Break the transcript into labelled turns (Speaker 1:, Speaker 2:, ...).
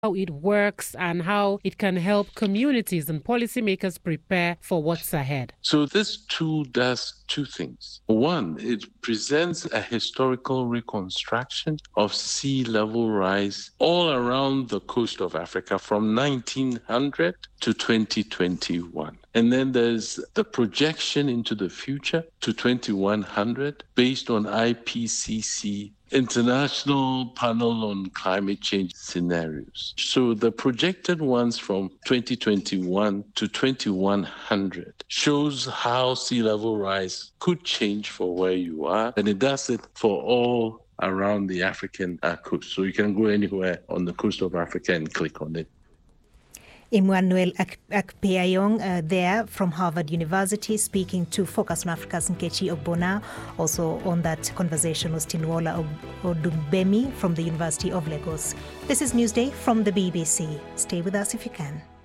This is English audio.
Speaker 1: how it works and how it can help communities and policymakers prepare for what's ahead?
Speaker 2: So this tool does two things. One, it presents a historical reconstruction of sea level rise all around the coast of Africa from 1900 to 2021. And then there's the projection into the future to 2100 based on IPCC International Panel on Climate Change scenarios. So the projected ones from 2021 to 2100 shows how sea level rise could change for where you are, and it does it for all around the African coast. So you can go anywhere on the coast of Africa and click on it.
Speaker 3: Emmanuel Akpeayong there from Harvard University speaking to Focus on Africa's Nkechi Ogbonna. Also on that conversation was Tinwola Odumbemi from the University of Lagos. This is Newsday from the BBC. Stay with us if you can.